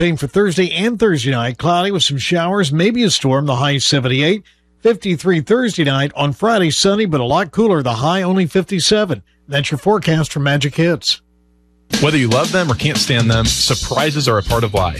For Thursday and Thursday night, cloudy with some showers, maybe a storm, the high 78. 53 Thursday night. On Friday, sunny, but a lot cooler, the high only 57. That's your forecast from Magic Hits. Whether you love them or can't stand them, surprises are a part of life.